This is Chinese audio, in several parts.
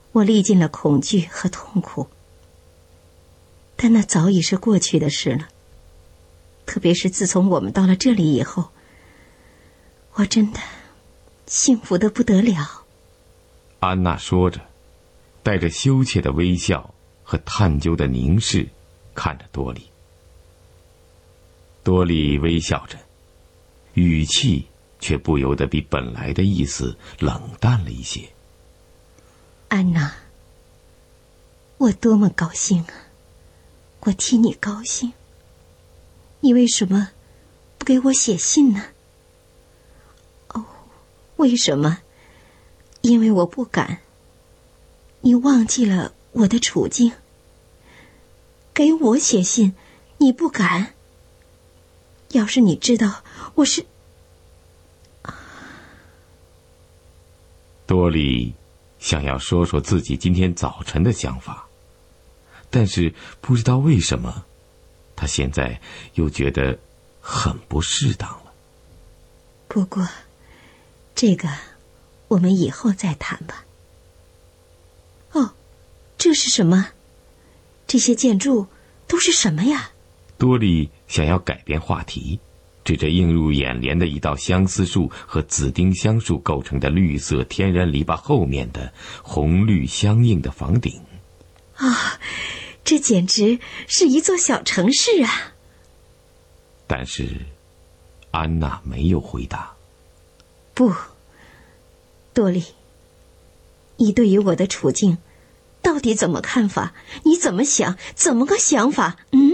我历尽了恐惧和痛苦，但那早已是过去的事了。特别是自从我们到了这里以后，我真的幸福得不得了。 安娜说着，带着羞怯的微笑和探究的凝视看着多莉。多莉微笑着，语气却不由得比本来的意思冷淡了一些。 安娜，我多么高兴啊！我替你高兴。你为什么不给我写信呢？哦，为什么？因为我不敢。你忘记了我的处境。给我写信，你不敢。要是你知道我是…… 多莉想要说说自己今天早晨的想法，但是不知道为什么，他现在又觉得很不适当了。 不过，这个我们以后再谈吧。哦，这是什么？这些建筑都是什么呀？ 多莉想要改变话题，指着映入眼帘的一道相思树和紫丁香树构成的绿色天然篱笆后面的红绿相映的房顶。 啊，这简直是一座小城市啊！ 但是安娜没有回答。 不，多莉，你对于我的处境到底怎么看法？你怎么想？怎么个想法？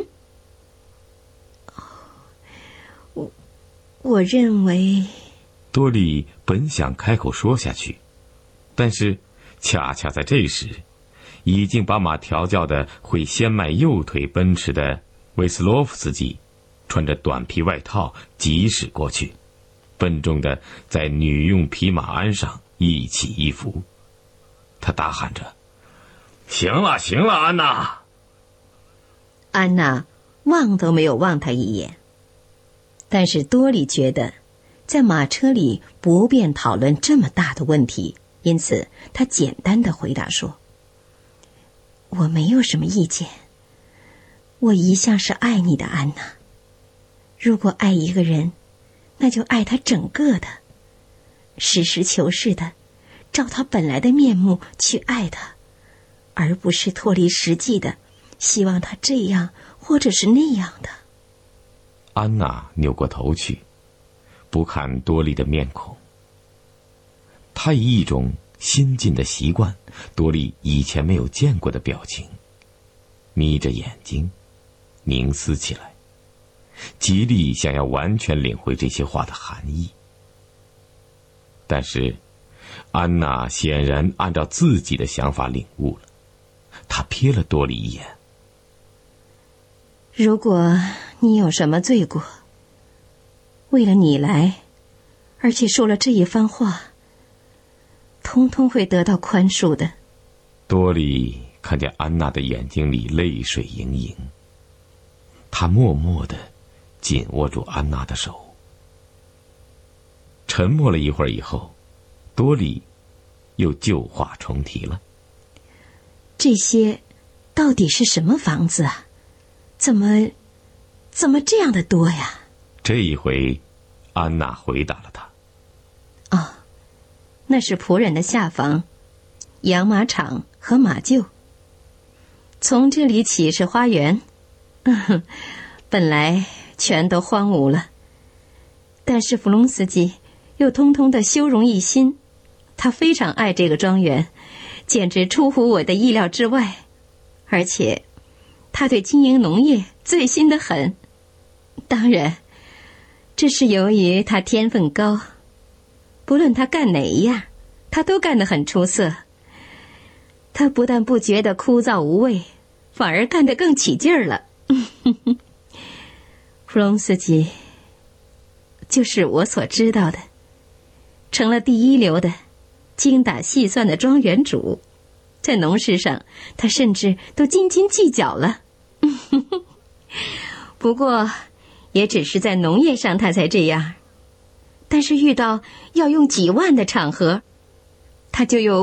我认为…… 多莉本想开口说下去，但是恰恰在这时，已经把马调教的会先迈右腿奔驰的维斯洛夫斯基穿着短皮外套疾驶过去，笨重的在女用皮马鞍上一起一伏。他大喊着：行了行了，安娜。 安娜望都没有望他一眼。但是多莉觉得在马车里不便讨论这么大的问题，因此他简单的回答说：我没有什么意见，我一向是爱你的，安娜。如果爱一个人，那就爱他整个的，实事求是的照他本来的面目去爱他，而不是脱离实际的希望他这样或者是那样的。 安娜扭过头去，不看多莉的面孔。她以一种新进的习惯，多莉以前没有见过的表情，眯着眼睛凝思起来，极力想要完全领会这些话的含义。但是安娜显然按照自己的想法领悟了，她瞥了多莉一眼。 如果你有什么罪过，为了你来，而且说了这一番话，通通会得到宽恕的。 多莉看见安娜的眼睛里泪水盈盈，她默默地紧握住安娜的手。沉默了一会儿以后，多莉又旧话重提了。 这些到底是什么房子啊？怎么这样的多呀？ 这一回安娜回答了他。 哦，那是仆人的下房，养马场和马厩。从这里起是花园，本来全都荒芜了，但是弗隆斯基又通通的修容一新，他非常爱这个庄园，简直出乎我的意料之外，而且他对经营农业醉心得很。当然，这是由于他天分高，不论他干哪一样，他都干得很出色。他不但不觉得枯燥无味，反而干得更起劲儿了。弗隆斯基就是我所知道的成了第一流的精打细算的庄园主，在农事上他甚至都斤斤计较了。不过也只是在农业上他才这样，但是遇到要用几万的场合，他就有